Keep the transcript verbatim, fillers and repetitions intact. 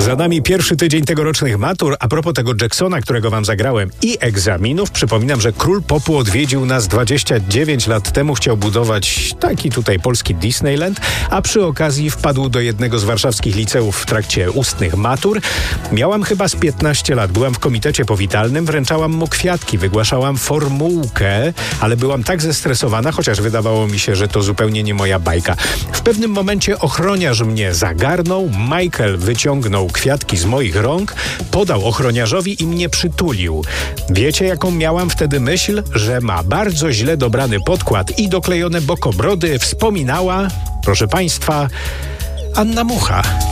Za nami pierwszy tydzień tegorocznych matur. A propos tego Jacksona, którego wam zagrałem, i egzaminów, przypominam, że król popu odwiedził nas dwadzieścia dziewięć lat temu. Chciał budować taki tutaj polski Disneyland, a przy okazji wpadł do jednego z warszawskich liceów w trakcie ustnych matur. Miałam chyba z piętnaście lat. Byłam w komitecie powitalnym, wręczałam mu kwiatki, wygłaszałam formułkę, ale byłam tak zestresowana, chociaż wydawało mi się, że to zupełnie nie moja bajka. W pewnym momencie ochroniarz mnie zagarnął, Michael wyciągnął kwiatki z moich rąk, podał ochroniarzowi i mnie przytulił. Wiecie, jaką miałam wtedy myśl? Że ma bardzo źle dobrany podkład i doklejone bokobrody. Wspominała, proszę państwa, Anna Mucha.